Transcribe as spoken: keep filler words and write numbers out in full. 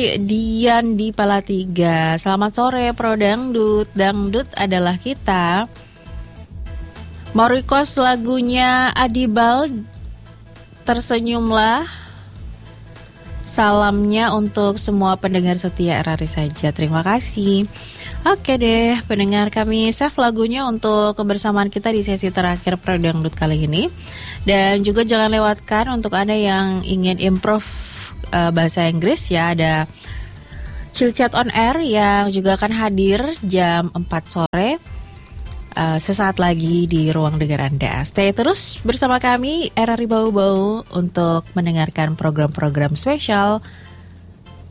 Dian di Palatiga. Selamat sore Pro Dangdut. Dangdut adalah kita. Mau request lagunya Adibal, Tersenyumlah. Salamnya untuk semua pendengar setia R R I saja. Terima kasih. Oke deh, pendengar, kami save lagunya untuk kebersamaan kita di sesi terakhir Pro Dangdut kali ini. Dan juga jangan lewatkan untuk Anda yang ingin improve uh, bahasa Inggris ya, ada Chill Chat on Air yang juga akan hadir jam empat sore uh, sesaat lagi di ruang dengar Anda. Stay terus bersama kami R R I Bau Bau untuk mendengarkan program-program spesial